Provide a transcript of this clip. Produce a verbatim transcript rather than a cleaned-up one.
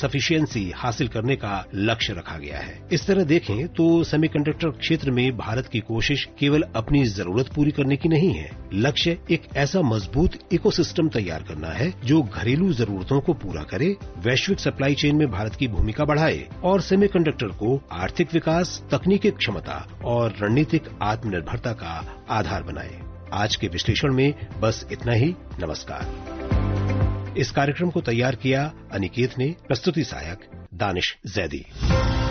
Sufficiency हासिल करने का लक्ष्य रखा गया है। इस तरह देखें तो सेमीकंडक्टर क्षेत्र में भारत की कोशिश केवल अपनी जरूरत पूरी करने की नहीं है। लक्ष्य एक ऐसा मजबूत इकोसिस्टम तैयार करना है जो घरेलू जरूरतों को पूरा करे, वैश्विक सप्लाई चेन में भारत की भूमिका बढ़ाए और सेमीकंडक्टर को आर्थिक विकास, तकनीकी क्षमता और रणनीतिक आत्मनिर्भरता का आधार बनाए। आज के विश्लेषण में बस इतना ही। नमस्कार। इस कार्यक्रम को तैयार किया अनिकेत ने, प्रस्तुति सहायक दानिश जैदी।